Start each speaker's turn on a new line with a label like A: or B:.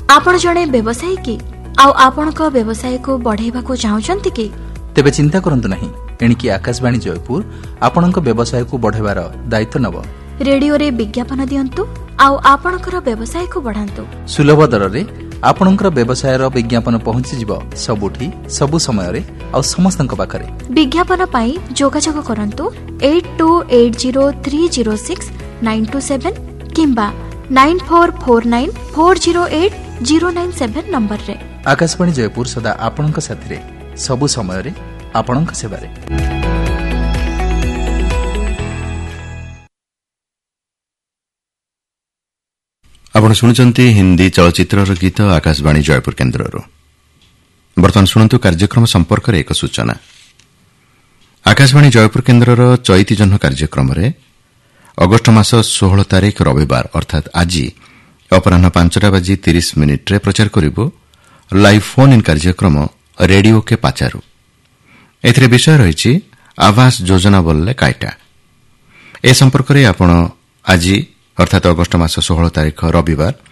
A: आपण जणे व्यवसायी कि आपणक व्यवसाय को बढ़ाइबाकू चाहुचंती कि
B: तेबे चिंता करंतु नहीं एणिकी आकाशवाणी जयपुर आपणक व्यवसाय को बढ़ाइबार दायित्व नब
A: रेडियो रे विज्ञापन दियंतु आपणकर व्यवसाय को बढ़ांतु
B: सुलभ दर रे आपणकर व्यवसाय रो विज्ञापन पहुंची जिवो सबुठी सबु समय रे आ समस्तक पाखरे
A: विज्ञापन पाई जोगाजोग करंतु 8280306927 किंबा 9449408097 नंबर रे।
B: आकाशवाणी जयपुर सदा आपणक साथी रे सबु समय रे आपणक सेवा रे।
C: आपण शुणुचंती हिंदी चलचित्रर गीत आकाशवाणी जयपुर केन्द्रରୁ। वर्तमान शुणु कार्यक्रम संपर्क रे एक सूचना। आकाशवाणी जयपुर केन्द्रर चैती जन्ह कार्यक्रम रे अगस्ट मास 16 तारिख रविवार अर्थात आज अपराह 5:30 रे प्रचार करिबो लाइव फोन इन कार्यक्रम रेडियो के पाचारू। एथिरे विषय रहिछि आवास योजना बोलले कायटा। ए संपर्क रे आपण आज अर्थात अगस्ट मास 16 तारिख रविवार